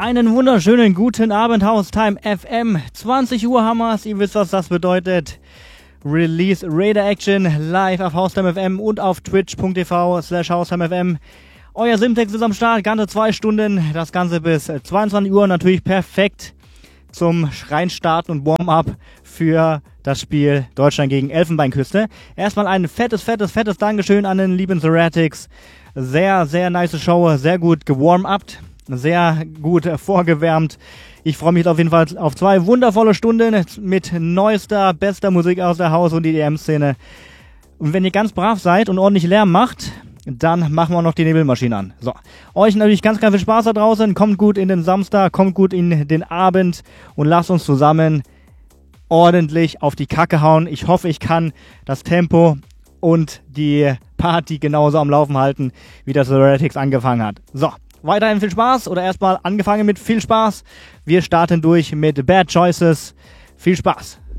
Einen wunderschönen guten Abend, Haustime FM. 20 Uhr haben wir's. Ihr wisst, was das bedeutet. Release Raider Action live auf Haustime FM und auf twitch.tv/Haustime FM. Euer Simtex ist am Start, ganze 2 Stunden. Das Ganze bis 22 Uhr. Natürlich perfekt zum Reinstarten und Warm-up für das Spiel Deutschland gegen Elfenbeinküste. Erstmal ein fettes Dankeschön an den lieben Zeratics. Sehr, sehr nice Show, sehr gut gewarm-upt, sehr gut vorgewärmt. Ich freue mich auf jeden Fall auf 2 wundervolle Stunden mit neuester, bester Musik aus der Haus- und EDM-Szene. Und wenn ihr ganz brav seid und ordentlich Lärm macht, dann machen wir noch die Nebelmaschine an. So, euch natürlich ganz viel Spaß da draußen. Kommt gut in den Samstag, kommt gut in den Abend und lasst uns zusammen ordentlich auf die Kacke hauen. Ich hoffe, ich kann das Tempo und die Party genauso am Laufen halten, wie das Zeratics angefangen hat. So, weiterhin viel Spaß oder erstmal angefangen mit viel Spaß. Wir starten durch mit Bad Choices. Viel Spaß.